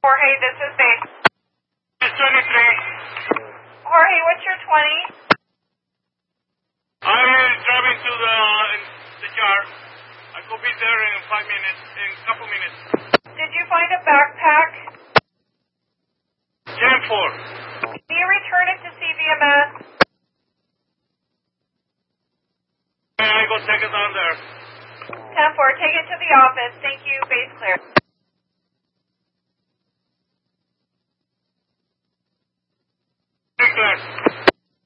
Jorge, this is base. It's 23. Jorge, what's your 20? I'm driving to the car. I could be there in 5 minutes, in a couple minutes. Did you find a backpack? Jam 4. Can you return it to CVMS? I go take it down there. 10-4, take it to the office. Thank you. Base clear. Take care.